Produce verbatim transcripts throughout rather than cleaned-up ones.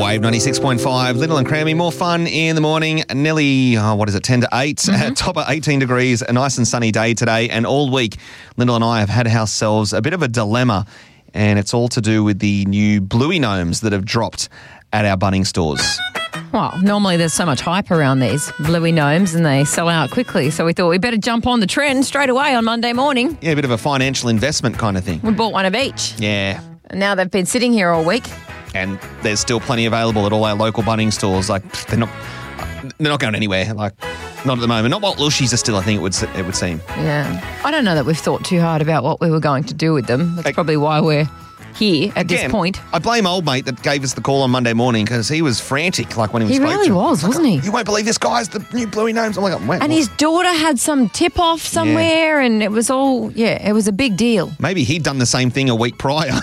Wave ninety-six point five, Little and Crammy. More fun in the morning. Nearly, oh, what is it, ten to eight. Mm-hmm. Top of eighteen degrees, a nice and sunny day today. And all week, Little and I have had ourselves a bit of a dilemma. And it's all to do with the new Bluey Gnomes that have dropped at our Bunnings stores. Well, normally there's so much hype around these Bluey Gnomes and they sell out quickly. So we thought we better jump on the trend straight away on Monday morning. Yeah, a bit of a financial investment kind of thing. We bought one of each. Yeah. And now they've been sitting here all week. And there's still plenty available at all our local Bunnings stores. Like, they're not they're not going anywhere. Like, not at the moment. Not while Lushies are still, I think it would it would seem. Yeah. I don't know that we've thought too hard about what we were going to do with them. That's Hey. probably why we're here at Again, this point. I blame old mate that gave us the call on Monday morning because he was frantic, like when he, He spoke really to was, Like, wasn't he? You won't believe this, guys, the new Bluey Gnomes. I'm like, wait, And his daughter had some tip-off somewhere and it was all, yeah, it was a big deal. maybe he'd done the same thing a week prior.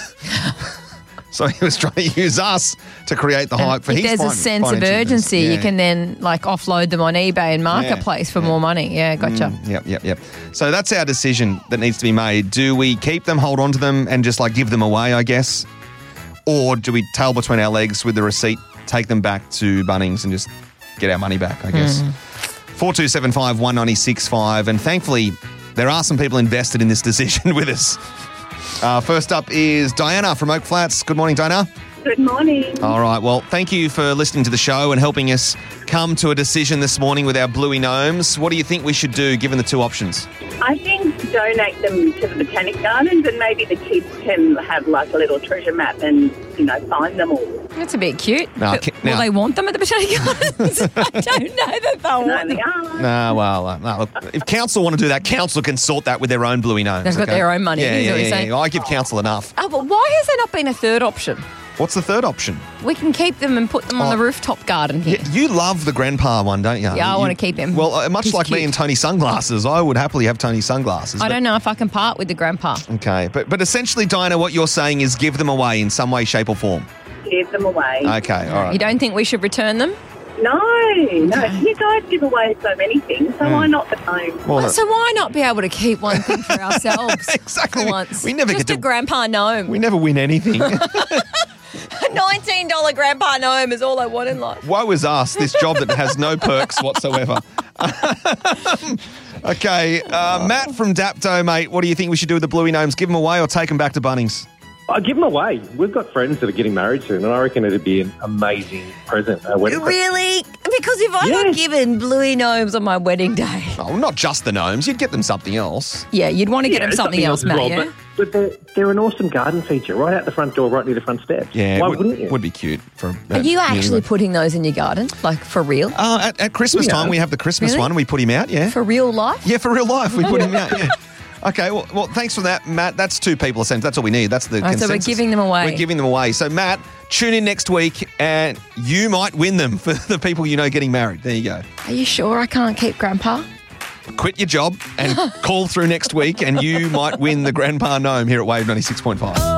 So he was trying to use us to create the hype for if his there's a fin- sense of financial urgency, business. you Yeah. can then like offload them on eBay and Marketplace for yeah. more money. Yeah, gotcha. Yep, yep, yep. So that's our decision that needs to be made. Do we keep them, hold on to them, and just like give them away, I guess? Or do we tail between our legs with the receipt, take them back to Bunnings and just get our money back, I guess? four two seven five, one nine six five. And thankfully, there are some people invested in this decision with us. Uh, first up is Diana from Oak Flats. Good morning, Diana. Good morning. All right. Well, thank you for listening to the show and helping us come to a decision this morning with our Bluey Gnomes. What do you think we should do given the two options? I think donate them to the Botanic Gardens and maybe the kids can have like a little treasure map and, you know, find them all. That's a bit cute. No, But ki- will now- they want them at the Botanic Gardens? I don't know that they'll No, want they them. are. No, well, uh, no, look, if council want to do that, council can sort that with their own Bluey Gnomes. They've got their own money, Yeah, is yeah, what you're yeah, saying? yeah. I give council enough. Oh, but why has there not been a third option? What's the third option? We can keep them and put them on Oh. the rooftop garden here. Y- You love the grandpa one, don't you? Yeah, I You- wanna keep him. Well, uh, much He's like me cute. and Tony Sunglasses, I would happily have Tony Sunglasses. I but- don't know if I can part with the grandpa. Okay, but but essentially, Diana, what you're saying is give them away in some way, shape, or form. Give them away. Okay, all right. You don't think we should return them? No, no. You guys give away so many things, so why not the gnome? Well, Well, so why not be able to keep one thing for ourselves Exactly. for once? We never Just get a to- grandpa gnome. we never win anything. A nineteen dollars grandpa gnome is all I want in life. Woe is us, this job that has no perks whatsoever. Okay, uh, Matt from Dapto, mate, what do you think we should do with the Bluey Gnomes? Give them away or take them back to Bunnings? I'll give them away. We've got friends that are getting married soon, and I reckon it'd be an amazing present. A wedding present. Really? Because if I got Yes. given Bluey Gnomes on my wedding day, Oh, not just the gnomes. You'd get them something else. yeah, you'd want to get Yeah, them something, else, as Matt, well, yeah? But, but they're, they're an awesome garden feature right out the front door, right near the front steps. Yeah, Why it would, wouldn't you? would be cute. For Are you actually putting those in your garden? Like, for real? Uh, at, at Christmas Yeah. time, we have the Christmas Really? one. We put him out, yeah. For real life? Yeah, for real life, we put him out, yeah. Okay, well, well, thanks for that, Matt. That's two people, essentially. That's all we need. That's the Right, so we're consensus. giving them away. We're giving them away. So, Matt, tune in next week and you might win them for the people you know getting married. There you go. Are you sure I can't keep grandpa? Quit your job and call through next week and you might win the Grandpa Gnome here at Wave ninety-six point five.